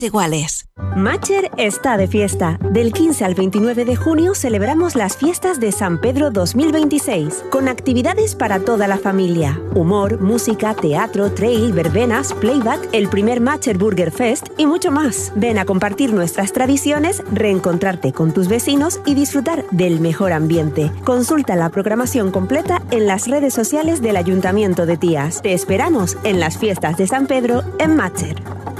iguales. Matcher está de fiesta. Del 15 al 29 de junio celebramos las fiestas de San Pedro 2026, con actividades para toda la familia. Humor, música, teatro, trail, verbenas, playback, el primer Matcher Burger Fest y mucho más. Ven a compartir nuestras tradiciones, reencontrarte con tus vecinos y disfrutar del mejor ambiente. Consulta la programación completa en las redes sociales del Ayuntamiento de Tías. Te esperamos en las fiestas de San Pedro en Matcher.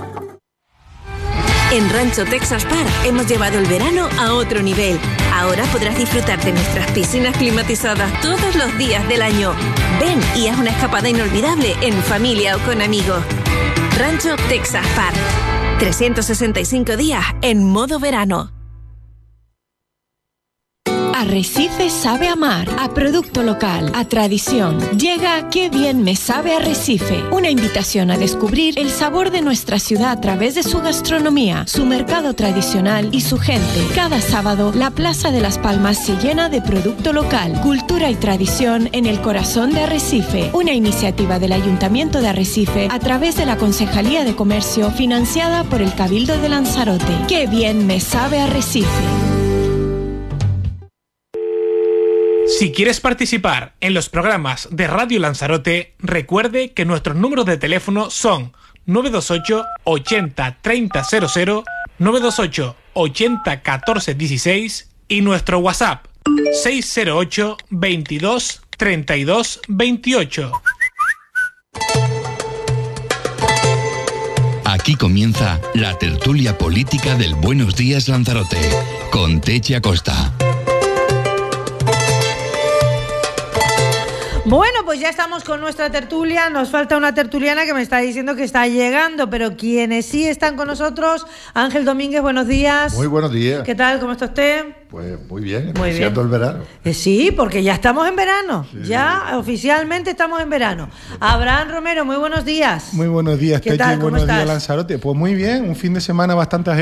En Rancho Texas Park hemos llevado el verano a otro nivel. Ahora podrás disfrutar de nuestras piscinas climatizadas todos los días del año. Ven y haz una escapada inolvidable en familia o con amigos. Rancho Texas Park. 365 días en modo verano. Arrecife sabe amar, a producto local, a tradición. Llega Qué bien me sabe Arrecife, una invitación a descubrir el sabor de nuestra ciudad a través de su gastronomía, su mercado tradicional y su gente. Cada sábado, la Plaza de las Palmas se llena de producto local, cultura y tradición en el corazón de Arrecife, una iniciativa del Ayuntamiento de Arrecife a través de la Concejalía de Comercio, financiada por el Cabildo de Lanzarote. Qué bien me sabe Arrecife. Si quieres participar en los programas de Radio Lanzarote, recuerde que nuestros números de teléfono son 928 80 30 00, 928 80 14 16 y nuestro WhatsApp 608 22 32 28. Aquí comienza la tertulia política del Buenos Días Lanzarote, con Techi Acosta. Bueno, pues ya estamos con nuestra tertulia. Nos falta una tertuliana que me está diciendo que está llegando, pero quienes sí están con nosotros, Ángel Domínguez, buenos días. Muy buenos días. ¿Qué tal? ¿Cómo está usted? Pues muy bien, muy iniciando bien. El verano. Sí, porque ya estamos en verano. Sí. Ya oficialmente estamos en verano. Abraham Romero, muy buenos días. Muy buenos días, ¿Qué tal? Buenos ¿Cómo días, estás? Lanzarote. Pues muy bien, un fin de semana bastante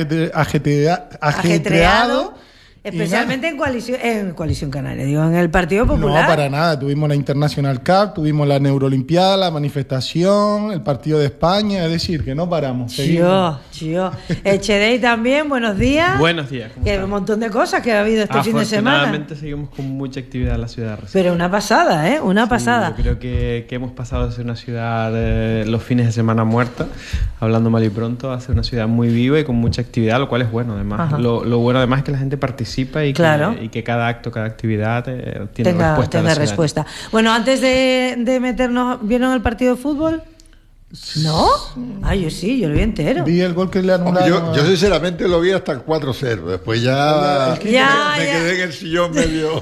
ajetreado. Especialmente en Coalición Canaria, digo, en el Partido Popular. No, para nada. Tuvimos la International Cup, tuvimos la Neurolimpiada, la manifestación, el Partido de España, es decir, que no paramos. Yo. Echedei también, buenos días. Buenos días. Que un montón de cosas que ha habido este fin de semana. Afortunadamente seguimos con mucha actividad en la ciudad de Recife. Pero una pasada, ¿eh? Una pasada. Yo creo que hemos pasado de ser una ciudad de los fines de semana muerta, hablando mal y pronto, a ser una ciudad muy viva y con mucha actividad, lo cual es bueno además. Lo bueno además es que la gente participa y, claro, y que cada acto, cada actividad tenga respuesta. Bueno, antes de meternos, ¿vieron el partido de fútbol? ¿No? Ah, yo sí, yo lo vi entero. Vi el gol que le anularon. Yo sinceramente lo vi hasta el 4-0. Después ya me quedé en el sillón medio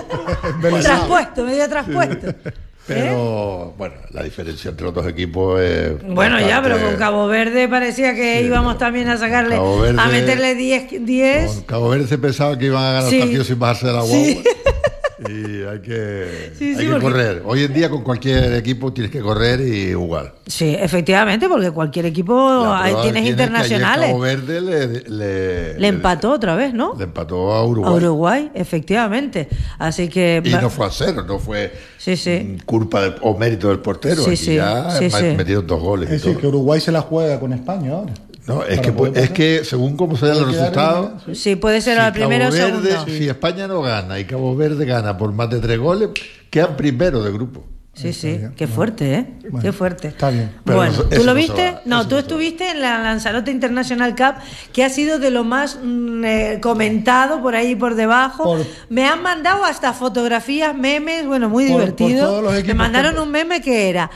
traspuesto. Pero, bueno, la diferencia entre los dos equipos es... Bueno, bastante... ya, pero con Cabo Verde parecía que íbamos también a sacarle, Verde, a meterle 10. Con Cabo Verde se pensaba que iban a ganar los partidos sin bajarse de la guagua. Y hay que correr. Hoy en día con cualquier equipo tienes que correr y jugar. Sí, efectivamente, porque cualquier equipo tienes internacionales. Cabo Verde le empató otra vez, ¿no? Le empató a Uruguay. A Uruguay, efectivamente. Así que... Y no fue a 0, no fue culpa o mérito del portero. Metieron 2 goles. Es decir, que Uruguay se la juega con España ahora. No, es que según cómo se den los resultados... Sí, puede ser al primero o segundo. Si España no gana y Cabo Verde gana por más de 3 goles, quedan primero de grupo. Sí, qué fuerte, ¿eh? Bueno, qué fuerte. Está bien. Pero bueno, ¿tú lo viste? No, tú estuviste en la Lanzarote International Cup, que ha sido de lo más comentado por ahí por debajo. Me han mandado hasta fotografías, memes, bueno, muy divertido. Me mandaron un meme que era,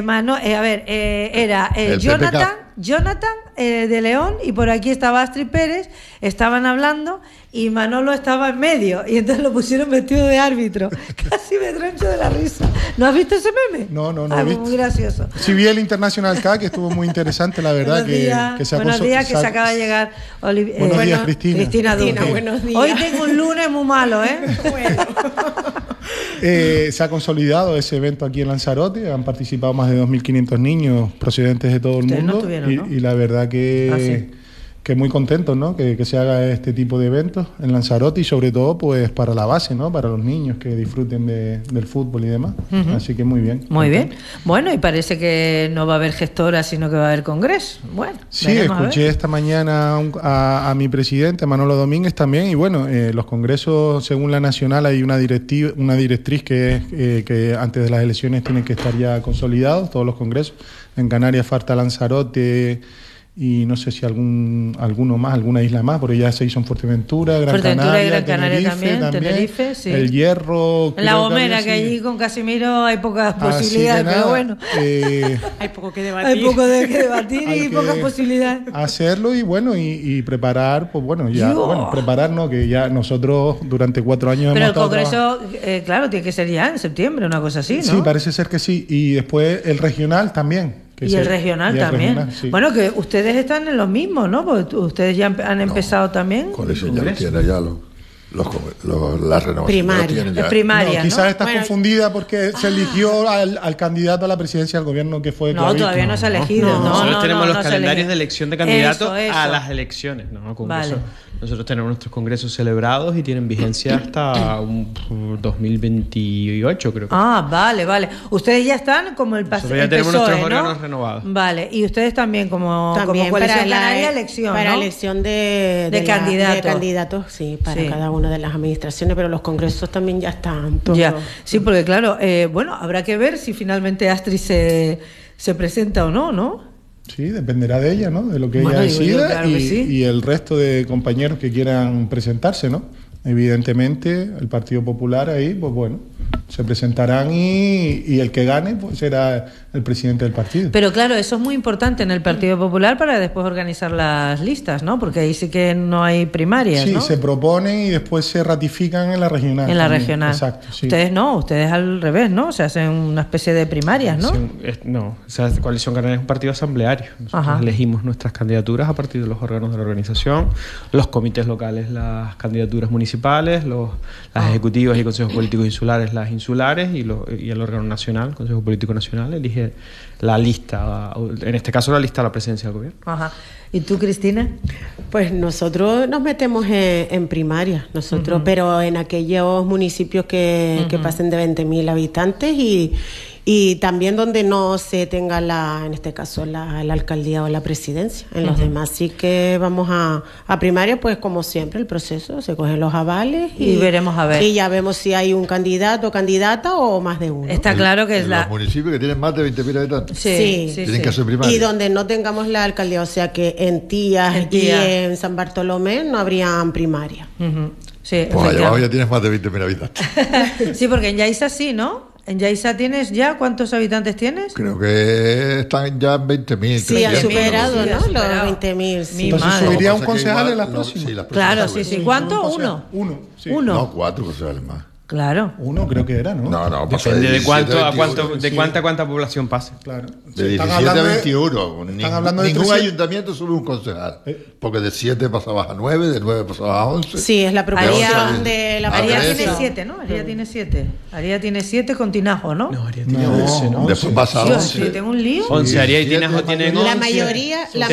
era Jonathan de León, y por aquí estaba Astrid Pérez, estaban hablando y Manolo estaba en medio, y entonces lo pusieron vestido de árbitro. Casi me troncho de la risa. ¿No has visto ese meme? No. Muy gracioso. Sí, vi el International Cup, que estuvo muy interesante, la verdad. Buenos días, que se acaba de llegar Buenos días, Cristina Duque. Buenos días. Hoy tengo un lunes muy malo, ¿eh? Bueno. Se ha consolidado ese evento aquí en Lanzarote. Han participado más de 2.500 niños procedentes de todo el mundo. No tuvieron, ¿no? Y la verdad que que muy contentos, ¿no? Que se haga este tipo de eventos en Lanzarote y sobre todo pues para la base, ¿no? Para los niños que disfruten del fútbol y demás. Así que muy bien. Muy bien. Bueno, y parece que no va a haber gestora, sino que va a haber congreso. Bueno, sí, escuché esta mañana a mi presidente, Manolo Domínguez, también, y bueno, los congresos, según la nacional, hay una directriz que es que antes de las elecciones tienen que estar ya consolidados todos los congresos. En Canarias falta Lanzarote y no sé si alguno más, alguna isla más, porque ya se hizo en Fuerteventura, Gran Canaria también, Tenerife, sí. El Hierro. La Gomera, que allí con Casimiro hay pocas posibilidades, pero bueno. Hay poco que debatir. Hay poco que debatir y pocas posibilidades. Hacerlo y bueno, y preparar, pues bueno, ya, prepararnos, que ya nosotros durante 4 años pero hemos el Congreso, claro, tiene que ser ya en septiembre, una cosa así, ¿no? Sí, parece ser que sí. Y después el regional también. Y el regional también. Sí. Bueno, que ustedes están en los mismos, ¿no? Porque ustedes ya han empezado también. Con eso ya tiene ya la renovación. Primaria. No, quizás estás confundida porque se eligió al candidato a la presidencia del gobierno que fue. No, todavía no se ha elegido. Nosotros tenemos los calendarios de elección de candidatos a las elecciones, ¿no? Vale. Nosotros tenemos nuestros congresos celebrados y tienen vigencia hasta 2028, creo que. Vale. Ustedes ya están como el PSOE, ya tenemos nuestros órganos renovados. Vale, y ustedes también como Coalición Canaria, elección, para ¿no? elección de candidatos, sí, para cada una de las administraciones, pero los congresos también ya están todos. Ya. Sí, porque claro, bueno, habrá que ver si finalmente Astrid se presenta o no, ¿no? Sí, dependerá de ella, ¿no? De lo que ella decida claro y el resto de compañeros que quieran presentarse, ¿no? Evidentemente, el Partido Popular ahí, pues bueno, se presentarán y el que gane pues será el presidente del partido. Pero claro, eso es muy importante en el Partido Popular para después organizar las listas, ¿no? Porque ahí sí que no hay primarias, sí, ¿no? Se proponen y después se ratifican en la regional. En la regional. Exacto, sí. Ustedes al revés, ¿no? Se hacen una especie de primarias, ¿no? No, o sea, Coalición Canaria es un partido asambleario. Nosotros elegimos nuestras candidaturas a partir de los órganos de la organización, los comités locales, las candidaturas municipales, las ejecutivas y consejos políticos insulares, las insulares y el órgano nacional, el Consejo Político Nacional, elige la lista, en este caso la lista de la presidencia del gobierno. ¿Y tú, Cristina? Pues nosotros nos metemos en primaria, pero en aquellos municipios que pasen de 20.000 habitantes y también donde no se tenga en este caso la alcaldía o la presidencia. En los demás sí que vamos a primaria, pues como siempre el proceso, se cogen los avales y veremos a ver. Y ya vemos si hay un candidato o candidata o más de uno. Está claro que es los municipios que tienen más de 20.000 habitantes. Sí. Tienen que hacer primaria. Y donde no tengamos la alcaldía, o sea que en Tías y en San Bartolomé no habrían primaria. Sí, pues allá abajo ya tienes más de 20.000 habitantes. Sí, porque en Yaiza sí, ¿no? ¿En Yaiza tienes ya? ¿Cuántos habitantes tienes? Creo que están ya en 20.000. Sí, han superado, ¿no? Los 20.000. Sí. Entonces subiría un concejal en la próxima. Claro, sí. ¿Cuánto? ¿Uno? Sí. No, 4 concejales más. Claro. 1 creo que era, ¿no? No, depende de cuánta población pase. Claro. De 17 a 21. Ningún ayuntamiento sube un concejal. Porque de 7 pasabas a 9, de 9 pasabas a 11. Sí, es la proporción de la Aria tiene 7, ¿no? Aria tiene 7 con Tinajo, ¿no? No, Aria tiene 11, ¿no? Después pasa a 11. Sí, tengo un lío. 11, Aria y Tinajo tienen 11. La mayoría son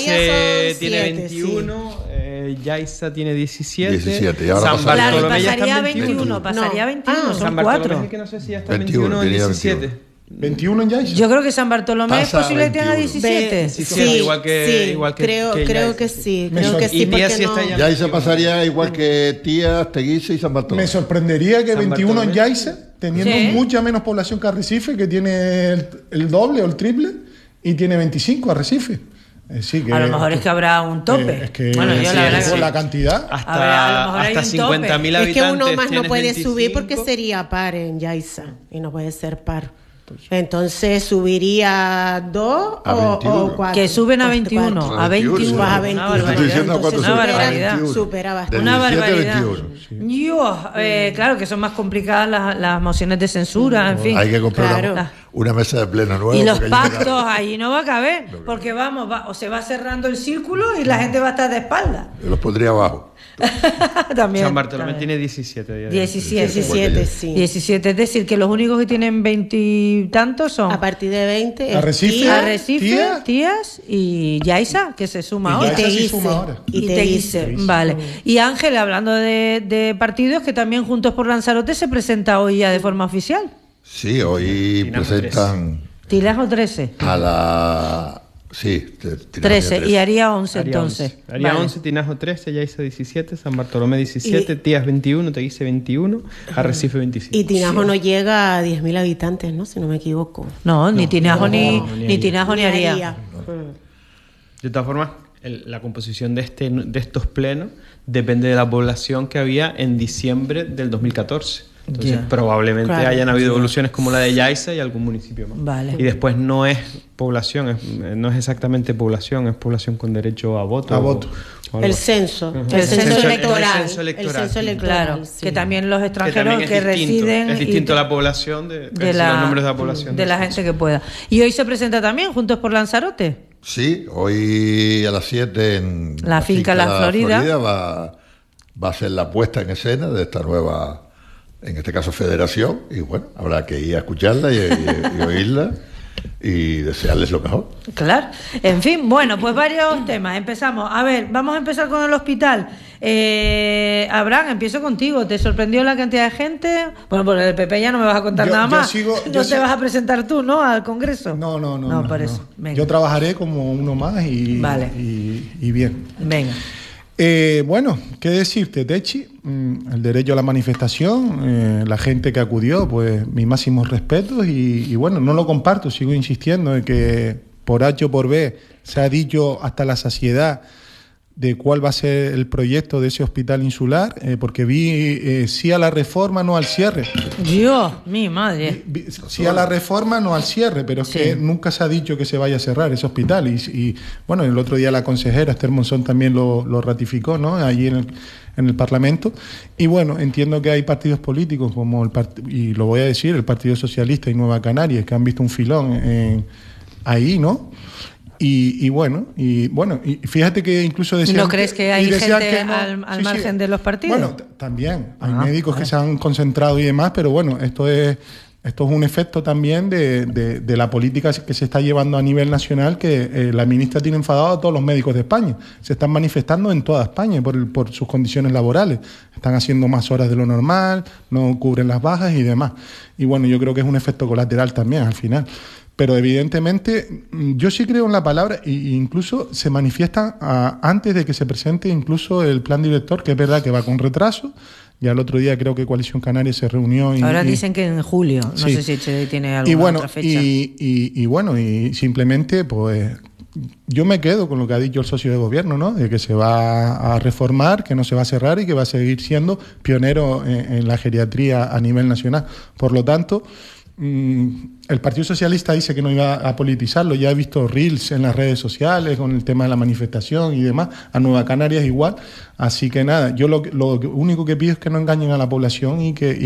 7, tiene 21. Yaiza tiene 17. Y ahora San Bartolomé pasaría a 21. Pasaría a 21. Son 4. Que no sé si ya está 21 o 17. 21 en Yaiza. Yo creo que San Bartolomé es posible que tenga 17. Sí, igual que creo que sí. Creo que sí. Yaiza pasaría igual que Tías, Teguise y San Bartolomé. Me sorprendería que 21 en Yaiza, teniendo mucha menos población que Arrecife, que tiene el doble o el triple, y tiene 25 Arrecife. Sí, que, a lo mejor es que habrá un tope. Es que bueno, yo la verdad por la cantidad. Hasta 50.000 habitantes. Es que uno más no puede subir porque sería par en Yaiza y no puede ser par. Entonces subiría 2 o 4. Que suben a 21. A 21. Pues a 21. Una barbaridad. Supera bastante. Una barbaridad. Claro que son más complicadas las mociones de censura, en fin. Hay que comprar una mesa de pleno nueva. Y los pactos ahí no va a caber, porque o se va cerrando el círculo y la gente va a estar de espaldas. Yo los pondría abajo. También, San Bartolomé tiene 17 días. 17, sí. 17, es decir, que los únicos que tienen 20 y tantos son... A partir de 20... Arrecife, Tías y Yaiza, que se suma ahora. Y Teguise. Vale. Y Ángel, hablando de partidos, que también Juntos por Lanzarote se presenta hoy ya de forma oficial. Sí, hoy presentan... Tilajo 13. A la... Sí, 13 y haría 11 entonces. Haría 11, Tinajo 13, Yaiza 17, San Bartolomé 17, Tías 21, Teguise 21, Arrecife 25. Y Tinajo no llega a 10.000 habitantes, ¿no? Si no me equivoco. No, ni Tinajo ni Tinajo ni Aría. De todas formas, la composición de estos plenos depende de la población que había en diciembre del 2014. Entonces, probablemente hayan habido evoluciones como la de Yaiza y algún municipio más. Vale. Y después no es población, no es exactamente población, es población con derecho a voto. El censo. El censo electoral. El censo electoral. Claro, sí. Que también los extranjeros que residen... Es distinto la población de los nombres de la población. De la gente que pueda. Y hoy se presenta también Juntos por Lanzarote. Sí, hoy a las 7 en la finca La Florida va a ser la puesta en escena de esta nueva, en este caso, federación, y bueno, habrá que ir a escucharla y oírla y desearles lo mejor. Claro. En fin, bueno, pues varios temas. Empezamos. A ver, vamos a empezar con el hospital. Abraham, empiezo contigo. ¿Te sorprendió la cantidad de gente? Bueno, por el PP ya no me vas a contar nada más. No te vas a presentar tú, ¿no? Al Congreso. No, por eso. Venga. Yo trabajaré como uno más y bien. Venga. Bueno, ¿qué decirte, Techi? El derecho a la manifestación, la gente que acudió, pues mis máximos respetos y bueno, no lo comparto, sigo insistiendo en que por H o por B se ha dicho hasta la saciedad de cuál va a ser el proyecto de ese hospital insular, porque vi sí a la reforma, no al cierre. Dios, mi madre. Sí a la reforma, no al cierre, pero es que nunca se ha dicho que se vaya a cerrar ese hospital. Y bueno, el otro día la consejera Esther Monzón también lo ratificó, ¿no? Allí en el Parlamento. Y bueno, entiendo que hay partidos políticos como y lo voy a decir, el Partido Socialista y Nueva Canarias, que han visto un filón ahí, ¿no? Y bueno, y fíjate que incluso decían... ¿No crees que hay gente que al margen de los partidos? Bueno, también. Hay médicos que se han concentrado y demás, pero bueno, esto es un efecto también de la política que se está llevando a nivel nacional, que la ministra tiene enfadado a todos los médicos de España. Se están manifestando en toda España por sus condiciones laborales. Están haciendo más horas de lo normal, no cubren las bajas y demás. Y bueno, yo creo que es un efecto colateral también al final. Pero evidentemente yo sí creo en la palabra e incluso se manifiestan antes de que se presente incluso el plan director, que es verdad que va con retraso. Ya el otro día creo que Coalición Canaria se reunió. Ahora dicen que en julio, no sé si tiene alguna otra fecha. Y simplemente pues yo me quedo con lo que ha dicho el socio de gobierno, ¿no? De que se va a reformar, que no se va a cerrar y que va a seguir siendo pionero en la geriatría a nivel nacional. Por lo tanto... el Partido Socialista dice que no iba a politizarlo. Ya he visto reels en las redes sociales con el tema de la manifestación y demás. A Nueva Canarias igual. Así que nada, yo lo único que pido es que no engañen a la población y que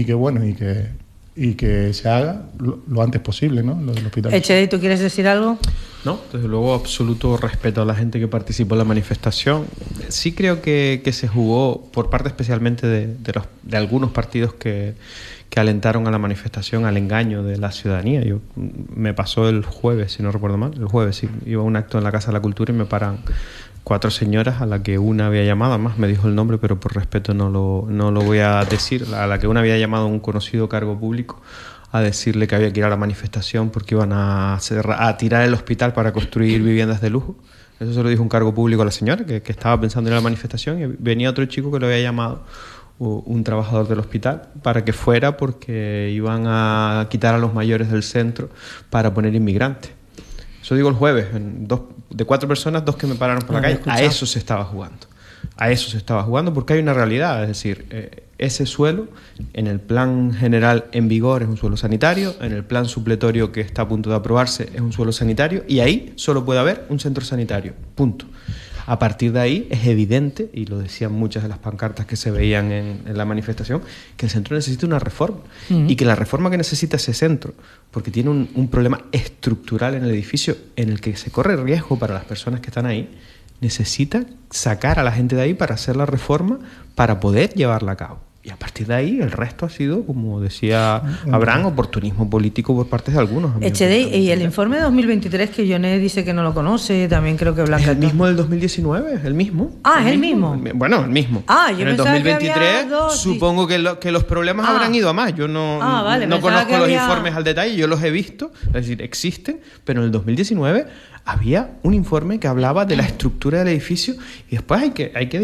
se haga lo antes posible, ¿no? Lo del hospital. Echedi, ¿tú quieres decir algo? No, desde luego absoluto respeto a la gente que participó en la manifestación. Sí creo que se jugó por parte especialmente de algunos partidos que alentaron a la manifestación, al engaño de la ciudadanía. Me pasó el jueves, si no recuerdo mal, el jueves sí, iba a un acto en la Casa de la Cultura y me paran 4 señoras, a la que una había llamado, además me dijo el nombre, pero por respeto no lo voy a decir, a la que una había llamado a un conocido cargo público a decirle que había que ir a la manifestación porque iban a tirar el hospital para construir viviendas de lujo. Eso se lo dijo un cargo público a la señora, que estaba pensando en la manifestación, y venía otro chico que lo había llamado un trabajador del hospital para que fuera porque iban a quitar a los mayores del centro para poner inmigrantes. Eso digo el jueves, de 4 personas, 2 que me pararon por la calle. A eso se estaba jugando, porque hay una realidad, es decir, ese suelo en el plan general en vigor es un suelo sanitario, en el plan supletorio que está a punto de aprobarse es un suelo sanitario, y ahí solo puede haber un centro sanitario, punto. A partir de ahí es evidente, y lo decían muchas de las pancartas que se veían en la manifestación, que el centro necesita una reforma y que la reforma que necesita ese centro, porque tiene un problema estructural en el edificio en el que se corre riesgo para las personas que están ahí, necesita sacar a la gente de ahí para hacer la reforma, para poder llevarla a cabo. Y a partir de ahí el resto ha sido, como decía Abraham, oportunismo político por parte de algunos. Echedi, y el informe de 2023 que Yoné dice que no lo conoce, también creo que Blanca... ¿Es el mismo del 2019? ¿Es el mismo? Ah, ¿es el mismo? Bueno, el mismo. Yo en el 2023 supongo que los problemas habrán ido a más. Yo no conozco los informes al detalle, yo los he visto, es decir, existen, pero en el 2019 había un informe que hablaba de la estructura del edificio y después hay que